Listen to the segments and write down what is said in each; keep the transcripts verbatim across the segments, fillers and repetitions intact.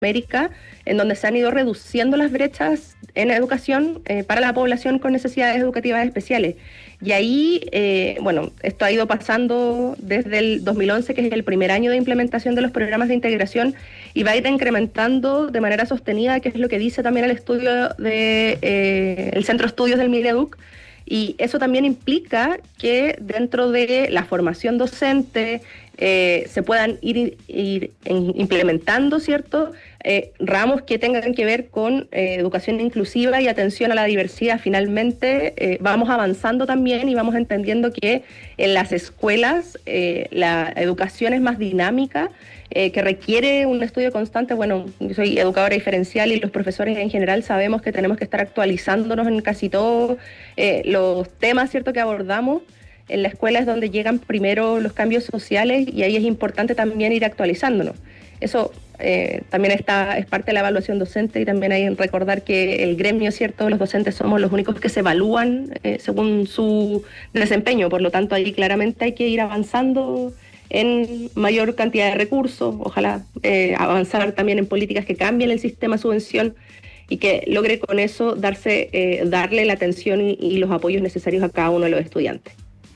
América, en donde se han ido reduciendo las brechas en educación eh, para la población con necesidades educativas especiales. Y ahí, eh, bueno, esto ha ido pasando desde el dos mil once, que es el primer año de implementación de los programas de integración, y va a ir incrementando de manera sostenida, que es lo que dice también el estudio de eh, el Centro de Estudios del Mineduc. Y eso también implica que dentro de la formación docente eh, se puedan ir, ir implementando, ¿cierto?, eh, ramos que tengan que ver con eh, educación inclusiva y atención a la diversidad. Finalmente eh, vamos avanzando también y vamos entendiendo que en las escuelas eh, la educación es más dinámica, Eh, que requiere un estudio constante. Bueno, yo soy educadora diferencial y los profesores en general sabemos que tenemos que estar actualizándonos en casi todos eh, los temas, ¿cierto?, que abordamos. En la escuela es donde llegan primero los cambios sociales y ahí es importante también ir actualizándonos. Eso eh, también está, es parte de la evaluación docente, y también hay que recordar que el gremio, ¿cierto?, los docentes somos los únicos que se evalúan eh, según su desempeño. Por lo tanto, ahí claramente hay que ir avanzando en mayor cantidad de recursos, ojalá eh, avanzar también en políticas que cambien el sistema de subvención y que logre con eso darse, eh, darle la atención y, y los apoyos necesarios a cada uno de los estudiantes.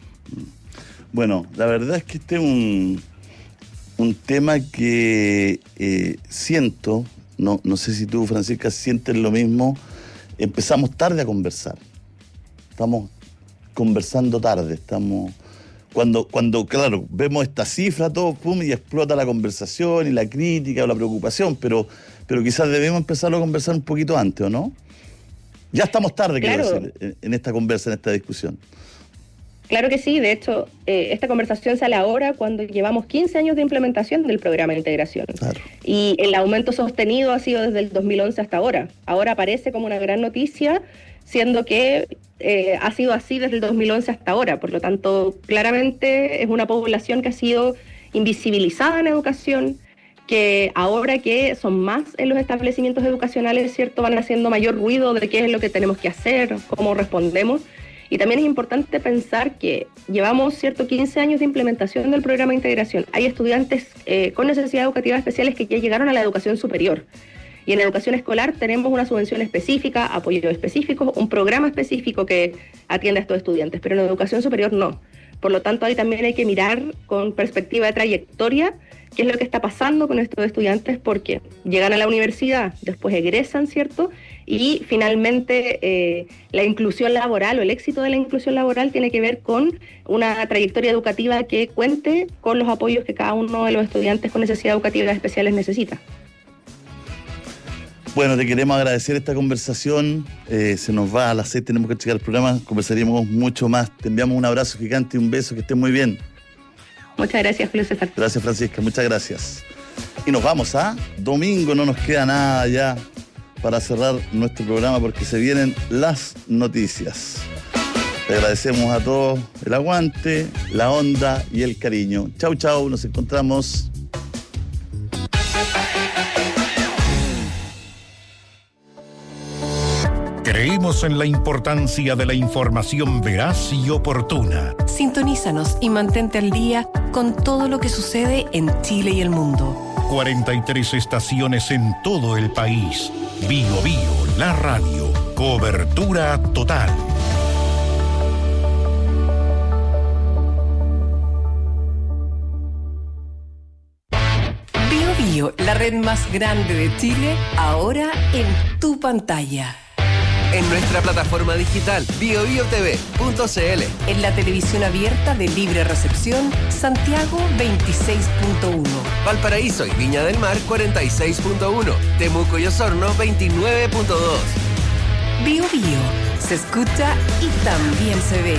Bueno, la verdad es que este es un, un tema que eh, siento, no, no sé si tú, Francisca, sientes lo mismo. Empezamos tarde a conversar, estamos conversando tarde, estamos... Cuando, cuando, claro, vemos esta cifra, todo, pum, y explota la conversación y la crítica o la preocupación, pero, pero quizás debemos empezarlo a conversar un poquito antes, ¿o no? Ya estamos tarde, claro, quiero decir, en, en esta conversa, en esta discusión. Claro que sí, de hecho, eh, esta conversación sale ahora cuando llevamos quince años de implementación del programa de integración. Claro. Y el aumento sostenido ha sido desde el dos mil once hasta ahora. Ahora aparece como una gran noticia, siendo que eh, ha sido así desde el dos mil once hasta ahora. Por lo tanto, claramente es una población que ha sido invisibilizada en educación, que ahora que son más en los establecimientos educacionales, ¿cierto?, van haciendo mayor ruido de qué es lo que tenemos que hacer, cómo respondemos. Y también es importante pensar que llevamos, ¿cierto?, quince años de implementación del programa de integración. Hay estudiantes eh, con necesidades educativas especiales que ya llegaron a la educación superior. Y en educación escolar tenemos una subvención específica, apoyo específico, un programa específico que atiende a estos estudiantes, pero en educación superior no. Por lo tanto, ahí también hay que mirar con perspectiva de trayectoria qué es lo que está pasando con estos estudiantes, porque llegan a la universidad, después egresan, ¿cierto?, y finalmente eh, la inclusión laboral o el éxito de la inclusión laboral tiene que ver con una trayectoria educativa que cuente con los apoyos que cada uno de los estudiantes con necesidades educativas especiales necesita. Bueno, te queremos agradecer esta conversación. Eh, se nos va a las seis, tenemos que checar el programa, conversaríamos mucho más. Te enviamos un abrazo gigante y un beso, que estés muy bien. Muchas gracias, Julio César. Gracias, Francisca, muchas gracias. Y nos vamos a domingo, no nos queda nada ya para cerrar nuestro programa porque se vienen las noticias. Le agradecemos a todos el aguante, la onda y el cariño. Chau, chau, nos encontramos. Creemos en la importancia de la información veraz y oportuna. Sintonízanos y mantente al día con todo lo que sucede en Chile y el mundo. cuarenta y tres estaciones en todo el país. Bio Bio, la radio. Cobertura total. Bio Bio, la red más grande de Chile, ahora en tu pantalla. En nuestra plataforma digital bio bio t v punto c l. En la televisión abierta de libre recepción, Santiago veintiséis punto uno. Valparaíso y Viña del Mar cuarenta y seis punto uno. Temuco y Osorno veintinueve punto dos. Bio Bio, se escucha y también se ve.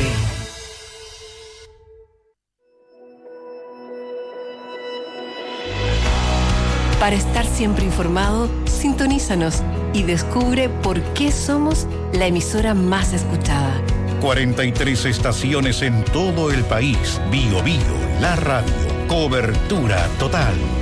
Para estar siempre informado, sintonízanos y descubre por qué somos la emisora más escuchada. cuarenta y tres estaciones en todo el país. Bio Bio, la radio. Cobertura total.